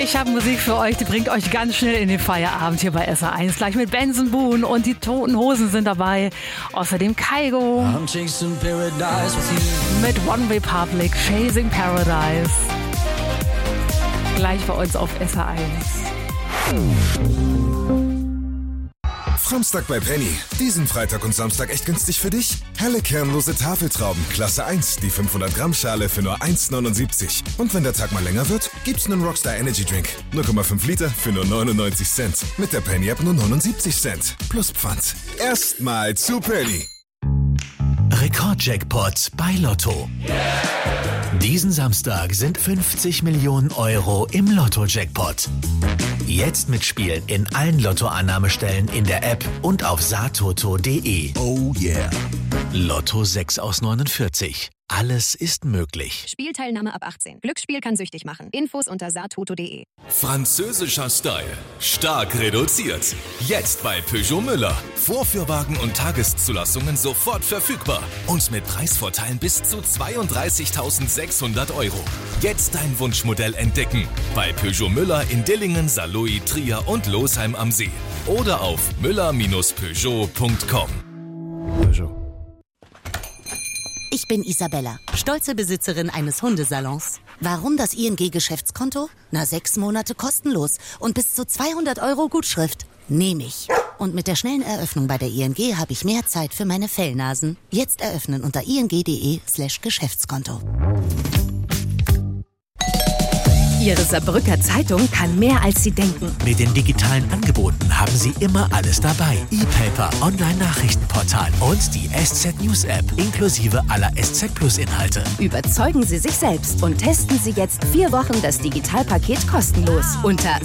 Ich habe Musik für euch, die bringt euch ganz schnell in den Feierabend hier bei SR1. Gleich mit Benson Boone und die Toten Hosen sind dabei. Außerdem Kygo mit One Republic, Chasing Paradise. Gleich bei uns auf SR1. Samstag bei Penny. Diesen Freitag und Samstag echt günstig für dich? Helle kernlose Tafeltrauben, Klasse 1, die 500 Gramm Schale für nur 1,79. Und wenn der Tag mal länger wird, gibt's einen Rockstar Energy Drink. 0,5 Liter für nur 99 Cent. Mit der Penny App nur 79 Cent. Plus Pfand. Erstmal zu Penny. Rekordjackpot bei Lotto. Diesen Samstag sind 50 Millionen Euro im Lotto-Jackpot. Jetzt mitspielen in allen Lottoannahmestellen in der App und auf satoto.de. Oh yeah. Lotto 6 aus 49. Alles ist möglich. Spielteilnahme ab 18. Glücksspiel kann süchtig machen. Infos unter satoto.de. Französischer Style. Stark reduziert. Jetzt bei Peugeot Müller. Vorführwagen und Tageszulassungen sofort verfügbar. Und mit Preisvorteilen bis zu 32.600 €. Jetzt dein Wunschmodell entdecken. Bei Peugeot Müller in Dillingen, Saarlouis, Trier und Losheim am See. Oder auf müller-peugeot.com. Peugeot. Ich bin Isabella, stolze Besitzerin eines Hundesalons. Warum das ING-Geschäftskonto? 6 Monate kostenlos und bis zu 200 € Gutschrift. Nehme ich. Und mit der schnellen Eröffnung bei der ING habe ich mehr Zeit für meine Fellnasen. Jetzt eröffnen unter ing.de/Geschäftskonto. Ihre Saarbrücker Zeitung kann mehr, als Sie denken. Mit den digitalen Angeboten haben Sie immer alles dabei. E-Paper, Online-Nachrichtenportal und die SZ News App inklusive aller SZ Plus Inhalte. Überzeugen Sie sich selbst und testen Sie jetzt 4 Wochen das Digitalpaket kostenlos unter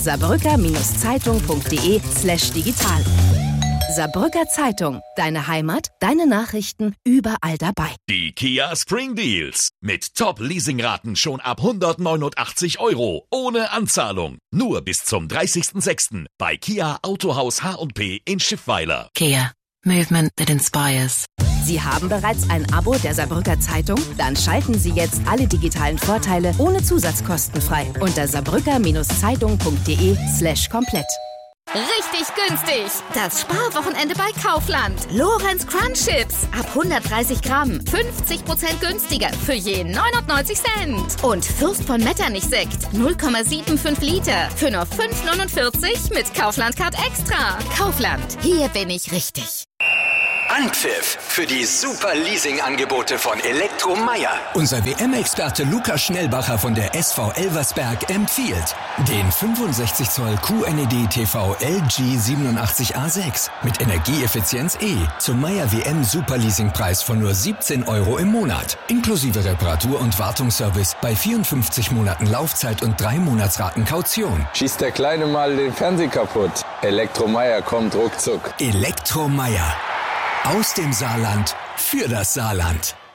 saarbrücker-zeitung.de/digital. Saarbrücker Zeitung. Deine Heimat, deine Nachrichten, überall dabei. Die Kia Spring Deals. Mit Top-Leasingraten schon ab 189 € ohne Anzahlung. Nur bis zum 30.06. bei Kia Autohaus H&P in Schiffweiler. Kia. Movement that inspires. Sie haben bereits ein Abo der Saarbrücker Zeitung? Dann schalten Sie jetzt alle digitalen Vorteile ohne Zusatzkosten frei unter saarbrücker-zeitung.de/komplett. Richtig günstig! Das Sparwochenende bei Kaufland. Lorenz Crunch Chips. Ab 130 Gramm. 50% günstiger. Für je 99 Cent. Und Fürst von Metternich Sekt. 0,75 Liter. Für nur 5,49 mit Kaufland Card Extra. Kaufland. Hier bin ich richtig. Anpfiff für die super Leasing-Angebote von Elektromeier. Unser WM-Experte Lukas Schnellbacher von der SV Elversberg empfiehlt den 65 Zoll QNED TV LG 87A6 mit Energieeffizienz E zum Meier WM Super Leasing-Preis von nur 17 € im Monat. Inklusive Reparatur- und Wartungsservice bei 54 Monaten Laufzeit und 3 Monatsraten Kaution. Schießt der Kleine mal den Fernseher kaputt. Elektromeier kommt ruckzuck. Elektromeier. Aus dem Saarland für das Saarland.